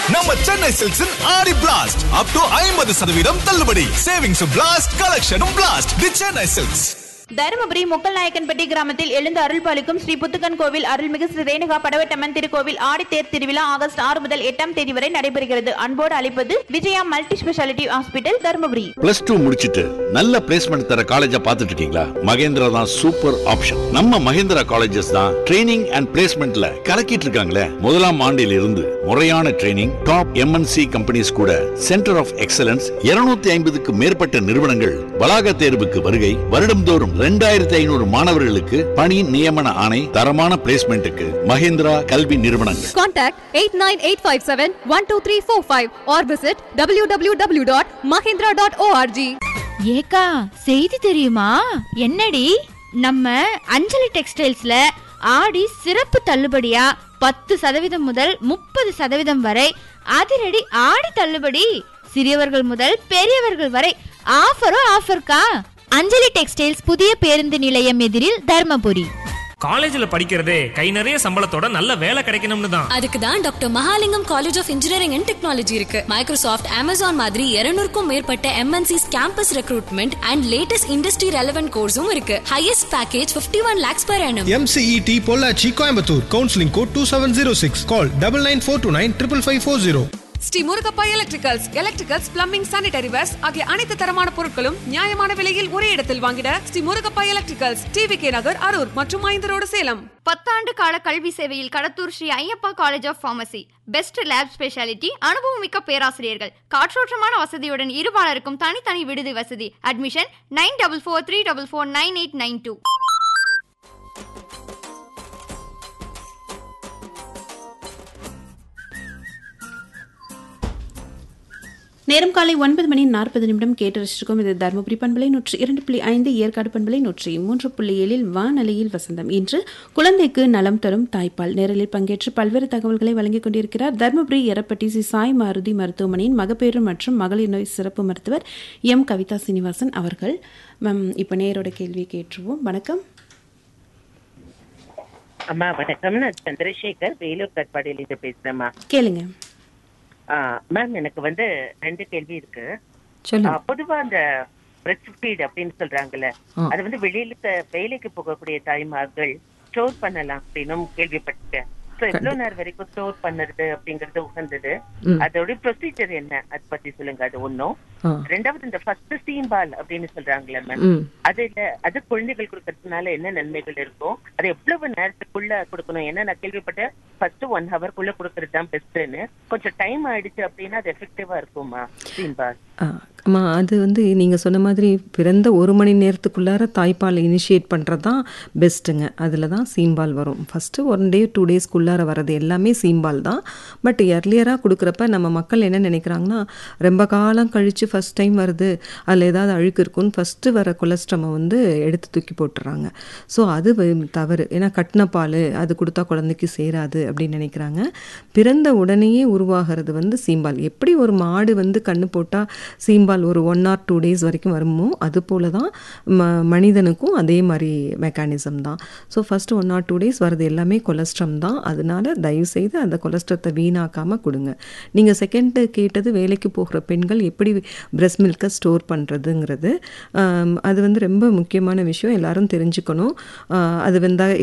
நம்ம சென்னை சில்க்ஸின் ஆடி blast up to 50% தள்ளுபடி. Savings blast, கலெக்ஷனும் blast. தி Chennai silks. Dharmapuri Mukkalnayakkanpatti கிராமத்தில் எழுந்து அருள்பாலிக்கும் ஸ்ரீ புத்துக்கன் கோவில் அருள்மிகு ஸ்ரீ ரேணுகா படவட்டம்மன் திருக்கோவில் ஆடித்தேர் திருவிழா ஆகஸ்ட் 6 முதல் 8ஆம் தேதி வரை நடைபெறுகிறது. அன்போடு அழைப்பது Vijaya multi speciality hospital, Dharmapuri. +2 முடிச்சிட்டு நல்ல பிளேஸ்மெண்ட் தர காலேஜா பாத்துட்டு இருக்கீங்களா? மகேந்திரா தான் சூப்பர் ஆப்ஷன். நம்ம மகேந்திரா காலேஜஸ் தான் ட்ரைனிங் அண்ட் பிளேஸ்மெண்ட்ல கலக்கிட்டு இருக்காங்களே. முதலாம் ஆண்டில் இருந்து முறையான ட்ரைனிங், டாப் MNC கம்பெனிஸ் கூட சென்டர் ஆஃப் எக்ஸலன்ஸ் 250க்கு மேற்பட்ட நிறுவனங்கள் வளாக தேர்வுக்கு வருகை. வருடம்தோறும் 2500 மாணவர்களுக்கு பணி நியமன ஆணை. தரமான பிளேஸ்மெண்ட்டுக்கு மகேந்திரா கல்வி நிறுவனங்கள். Contact 8985712345 or visit www.mahindra.org. ஏக்கா, செய்தி தெரியுமா? என்னடி? நம்ம அஞ்சலி டெக்ஸ்டைல்ஸ்ல ஆடி சிறப்பு தள்ளுபடியா 10% முதல் 30% வரை அதிரடி ஆடி தள்ளுபடி. சிறியவர்கள் முதல் பெரியவர்கள் வரை ஆஃபர்க்கா. அஞ்சலி டெக்ஸ்டைல்ஸ், புதிய பேருந்து நிலையம் எதிரில், தர்மபுரி. காலேஜ்ல படிக்கிறதே கை நிறைய சம்பளத்தோட நல்ல வேலை கிடைக்கணும்னு தான். அதுக்கு தான் doctor Mahalingam college of engineering and technology இருக்கு. மைக்ரோசாஃப்ட், அமேசான் மாதிரி 200க்கும் மேற்பட்ட MNCs campus recruitment and latest industry relevant கோர்ஸும் இருக்கு. Highest package 51 lakhs per annum. MCET Pollachi, Coimbatore. Counselling code 2706. கால் 9942955540. Sri Murugappa electricals, plumbing, sanitary verse ஆகிய அனைத்து தரமான பொருட்களும் நியாயமான விலையில் ஒரே இடத்தில் வாங்கிட ஸ்ரீ முருகப்பா எலக்ட்ரிகல்ஸ், TVK நகர், அரூர் மற்றும் 5 ரோடு, சேலம். 10 ஆண்டு கால கல்வி சேவையில் Kadathur Sri Ayyappa college of pharmacy. Best lab speciality, அனுபவமிக்க பேராசிரியர்கள், காற்றோட்டமான வசதியுடன் இருபாலருக்கும் தனித்தனி விடுதி வசதி. அட்மிஷன் 9443449892. நேரம் காலை 9:40 கேட்டு ரசிச்சிருக்கோம். இது தருமபுரி பண்பலை 102.5, ஏற்காடு பண்பலை 103.7 வானலையில் வசந்தம். இன்று குழந்தைக்கு நலம் தரும் தாய்ப்பால் நேரலில் பங்கேற்று பல்வேறு தகவல்களை வழங்கிக் கொண்டிருக்கிறார் தருமபுரி எரப்பட்டி ஸ்ரீ சாய் மாருதி மருத்துவமனையின் மகப்பேறு மற்றும் மகளிர் நோய் சிறப்பு மருத்துவர் M. கவிதா சீனிவாசன் அவர்கள். மேம், இப்போ நேரோட கேள்வி கேட்டுருவோம். வணக்கம் அம்மா. வணக்கம். நான் சந்திரசேகர், வேலூர் கட்பாடியிலிருந்து பேசுறேம்மா. கேளுங்க மேம். எனக்கு 2 கேள்வி இருக்கு. பொதுவா அந்த பிரெஸ்ட் ஃபீட் அப்படின்னு சொல்றாங்கல்ல, அது வெளியில வேலைக்கு போகக்கூடிய தாய்மார்கள் ஸ்டோர் பண்ணலாம் அப்படின்னு கேள்விப்பட்டேன். எவ்வளவு நேரம் வரைக்கும் ஸ்டோர் பண்ணுறது அப்படிங்கறது உகந்தது? அதோட ப்ரொசீஜர் என்ன, அதை பத்தி சொல்லுங்க. அது ஒண்ணும். ரெண்டாவது, இந்த ஃபர்ஸ்ட் சீம்பால் அப்படின்னு சொல்றாங்களே மேம், அது குழந்தைகள் கொடுக்கறதுனால என்ன நன்மைகள் இருக்கும்? அது எவ்வளவு நேரத்துக்குள்ள கொடுக்கணும்? ஏன்னா நான் கேள்விப்பட்டேன் ஃபர்ஸ்ட் 1 hour கொடுக்கறது தான் பெஸ்ட்னு. கொஞ்சம் டைம் ஆயிடுச்சு அப்படின்னா அது எஃபெக்டிவா இருக்குமா சீம்பால்? ஆமாம், அது நீங்கள் சொன்ன மாதிரி பிறந்த 1 மணி நேரத்துக்குள்ளார தாய்ப்பால் இனிஷியேட் பண்ணுறது தான் பெஸ்ட்டுங்க. அதில் தான் சீம்பால் வரும். ஃபஸ்ட்டு 1 day 2 daysக்குள்ளார வர்றது எல்லாமே சீம்பால் தான். பட் எர்லியராக கொடுக்குறப்ப நம்ம மக்கள் என்ன நினைக்கிறாங்கன்னா, ரொம்ப காலம் கழித்து ஃபஸ்ட் டைம் வருது, அதில் ஏதாவது அழுக்கு இருக்குன்னு ஃபஸ்ட்டு வர கொலஸ்ட்ரமை எடுத்து தூக்கி போட்டுறாங்க. ஸோ அது தவறு. ஏன்னா கட்டின பால் அது கொடுத்தா குழந்தைக்கு சேராது அப்படின்னு நினைக்கிறாங்க. பிறந்த உடனேயே உருவாகிறது சீம்பால். எப்படி ஒரு மாடு கண்ணு போட்டால் சீம்பால் ஒரு 1 or 2 days வரைக்கும் வருமோ, அது போல தான் மனிதனுக்கும் அதே மாதிரி மெக்கானிசம் தான். ஸோ ஃபஸ்ட்டு 1 or 2 days வர்றது எல்லாமே கொலஸ்ட்ரம் தான். அதனால தயவுசெய்து அந்த கொலஸ்ட்ரத்தை வீணாக்காமல் கொடுங்க. நீங்கள் செகண்ட் கேட்டது வேலைக்கு போகிற பெண்கள் எப்படி பிரெஸ்ட் மில்கை ஸ்டோர் பண்ணுறதுங்கிறது. அது ரொம்ப முக்கியமான விஷயம், எல்லாரும் தெரிஞ்சுக்கணும். அது